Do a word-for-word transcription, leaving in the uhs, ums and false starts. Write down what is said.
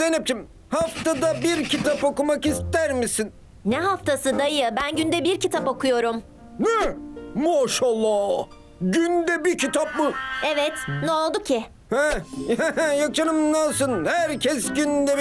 Zeynep'ciğim, haftada bir kitap okumak ister misin? Ne haftası dayı? Ben günde bir kitap okuyorum. Ne? Maşallah. Günde bir kitap mı? Evet, ne oldu ki? He? Yok canım, ne olsun? Herkes günde